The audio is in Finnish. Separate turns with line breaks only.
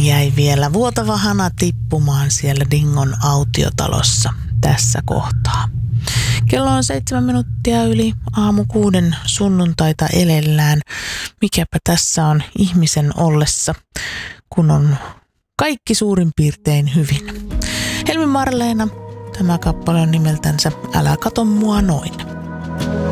jäi vielä vuotava hana tippumaan siellä Dingon autiotalossa tässä kohtaa. Kello on 7 minuuttia yli aamu 6 sunnuntaita elellään. Mikäpä tässä on ihmisen ollessa, kun on kaikki suurin piirtein hyvin. Helmi Marleena, tämä kappale on nimeltänsä Älä kato mua noin.